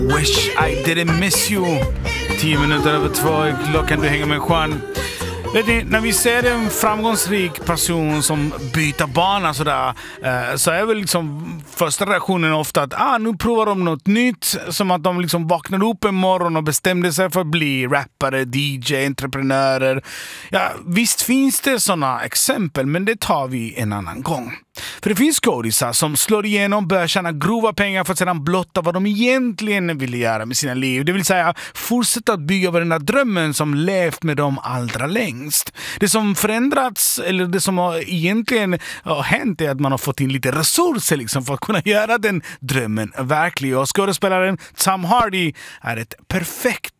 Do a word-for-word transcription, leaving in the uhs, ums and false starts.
Wish I didn't miss you. Tio minuter över två klockan, du hänger med Juan. Vet ni, när vi ser en framgångsrik person som byter bana sådär, eh, så är väl liksom första reaktionen ofta att ah, nu provar de något nytt. Som att de liksom vaknade upp en morgon och bestämde sig för att bli rappare, D J, entreprenörer. Ja, visst finns det sådana exempel, men det tar vi en annan gång. För det finns skådisar som slår igenom, börjar tjäna grova pengar för att sedan blotta vad de egentligen vill göra med sina liv. Det vill säga fortsätta att bygga den där drömmen som levt med dem allra längst. Det som förändrats, eller det som har egentligen har hänt, är att man har fått in lite resurser liksom för att kunna göra den drömmen verklig. Och skådespelaren Tom Hardy är ett perfekt